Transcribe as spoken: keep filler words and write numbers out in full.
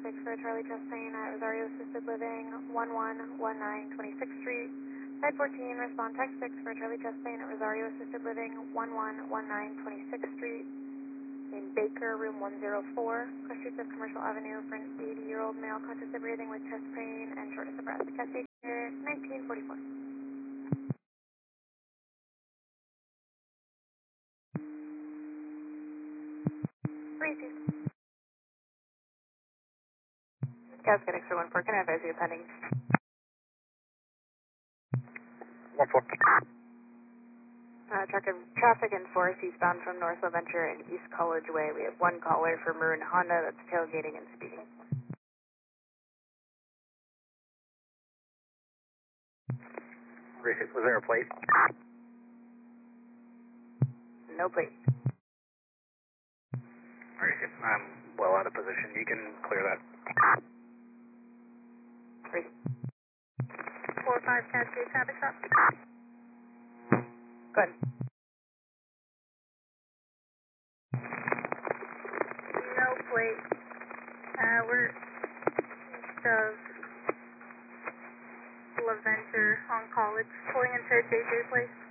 six for Charlie Chastain at Rosario Assisted Living, one one one nine twenty-sixth Street. Side fourteen, respond text six for Charlie Chastain at Rosario Assisted Living, one one one nine twenty-sixth Street. In Baker, room one oh four, cross streets of Commercial Avenue for an eighty-year-old male consciously breathing with chest pain and shortness of breath. Cascade nineteen forty-four. Received. Cascade X one four, can I advise you pending? one four. Uh, traffic, traffic enforced eastbound from North LaVenture and East College Way. We have one caller for Maroon Honda that's tailgating and speeding. Was there a plate? No plate. Alright, I'm well out of position. You can clear that. Three. four five Cascade traffic stop. Good. No plate. Uh, we're east of LaVenture on College, pulling into J J Place.